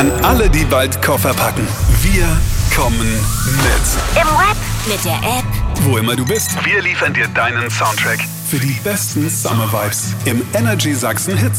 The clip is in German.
An alle, die bald Koffer packen. Wir kommen mit. Im Web, mit der App. Wo immer du bist, wir liefern dir deinen Soundtrack für die besten Summer Vibes im Energy Sachsen Hits